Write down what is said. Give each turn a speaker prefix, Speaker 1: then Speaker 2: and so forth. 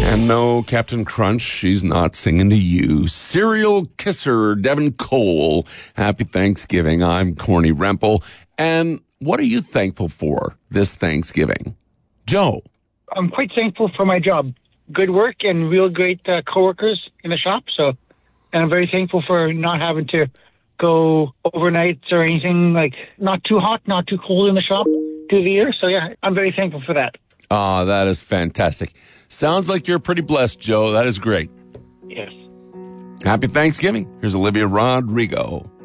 Speaker 1: And no, Captain Crunch, she's not singing to you. Serial kisser, Devin Cole. Happy Thanksgiving. I'm Corny Rempel. And what are you thankful for this Thanksgiving? Joe.
Speaker 2: I'm quite thankful for my job. Good work and real great coworkers in the shop. And I'm very thankful for not having to go overnights or anything, like not too hot, not too cold in the shop through the year. So yeah, I'm very thankful for that.
Speaker 1: Ah, that is fantastic. Sounds like you're pretty blessed, Joe. That is great.
Speaker 2: Yes.
Speaker 1: Happy Thanksgiving. Here's Olivia Rodrigo.